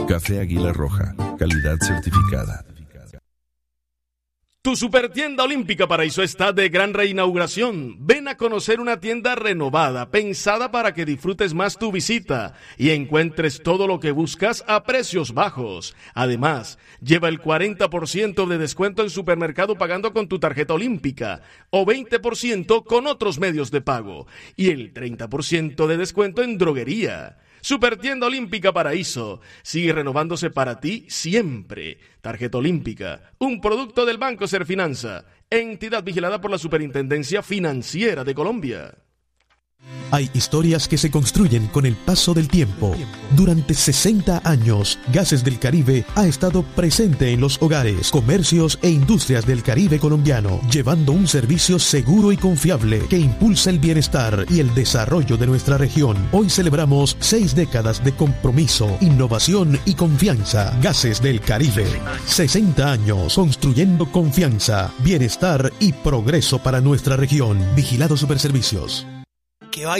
Café Águila Roja, calidad certificada. Tu Supertienda Olímpica Paraíso está de gran reinauguración. Ven a conocer una tienda renovada, pensada para que disfrutes más tu visita y encuentres todo lo que buscas a precios bajos. Además, lleva el 40% de descuento en supermercado pagando con tu tarjeta olímpica o 20% con otros medios de pago y el 30% de descuento en droguería. Supertienda Olímpica Paraíso sigue renovándose para ti siempre. Tarjeta Olímpica, un producto del Banco Serfinanza, entidad vigilada por la Superintendencia Financiera de Colombia. Hay historias que se construyen con el paso del tiempo. Durante 60 años, Gases del Caribe ha estado presente en los hogares, comercios e industrias del Caribe colombiano, llevando un servicio seguro y confiable que impulsa el bienestar y el desarrollo de nuestra región. Hoy celebramos 6 décadas de compromiso, innovación y confianza. Gases del Caribe. 60 años construyendo confianza, bienestar y progreso para nuestra región. Vigilado Superservicios.